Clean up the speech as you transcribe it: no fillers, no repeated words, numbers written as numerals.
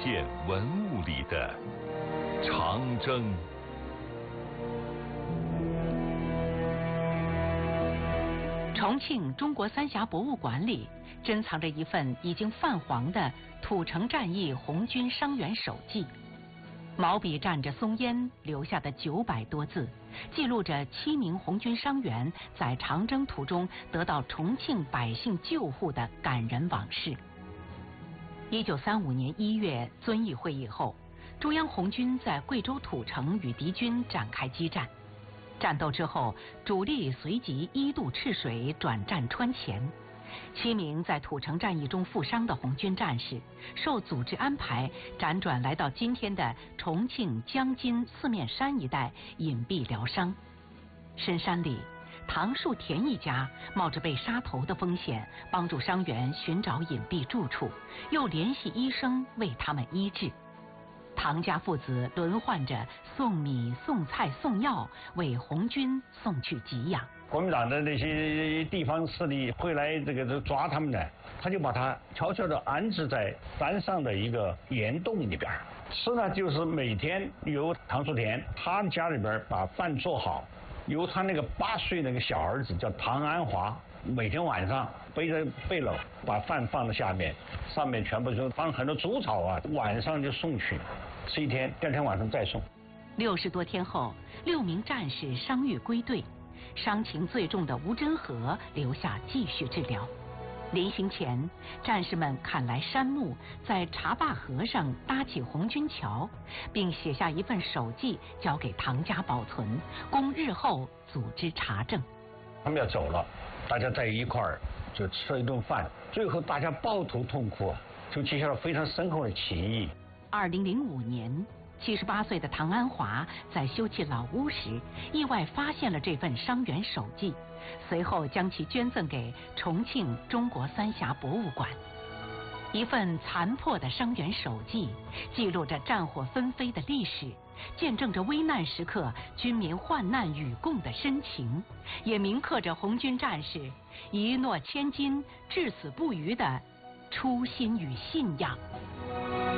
现文物里的长征。 重庆中国三峡博物馆里珍藏着一份已经泛黄的土城战役红军伤员手记，毛笔蘸着松烟留下的900多字，记录着7名红军伤员在长征途中得到重庆百姓救护的感人往事。1935年1月遵义会议后，中央红军在贵州土城与敌军展开激战。战斗之后，主力随即一渡赤水转战川黔。7名在土城战役中负伤的红军战士，受组织安排辗转来到今天的重庆江津四面山一带隐蔽疗伤。深山里，唐树田一家冒着被杀头的风险，帮助伤员寻找隐蔽住处，又联系医生为他们医治。唐家父子轮换着送米、送菜、送药，为红军送去给养。 国民党的那些地方势力会来抓他们呢，他就把他悄悄地安置在山上的一个岩洞里边。吃呢，就是每天由唐树田他家里边把饭做好，由他那个8岁那个小儿子叫唐安华，每天晚上背着背篓把饭放在下面，上面全部就放很多猪草啊，晚上就送去吃一天，第二天晚上再送。 60多天后，6名战士伤愈归队，伤情最重的吴真和留下继续治疗。临行前，战士们砍来杉木，在茶坝河上搭起红军桥，并写下一份手记交给唐家保存，供日后组织查证。 他们要走了，大家在一块儿就吃了一顿饭，最后大家抱头痛哭，就结下了非常深厚的情谊。 2005年，78岁的唐安华在修葺老屋时，意外发现了这份伤员手记，随后将其捐赠给重庆中国三峡博物馆。一份残破的伤员手记，记录着战火纷飞的历史，见证着危难时刻军民患难与共的深情，也铭刻着红军战士一诺千金、至死不渝的初心与信仰。